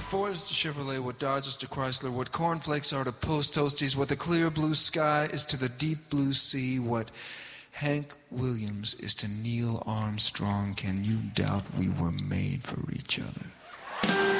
Ford is to Chevrolet what Dodge is to Chrysler, what cornflakes are to Post Toasties, what the clear blue sky is to the deep blue sea, what Hank Williams is to Neil Armstrong. Can you doubt we were made for each other?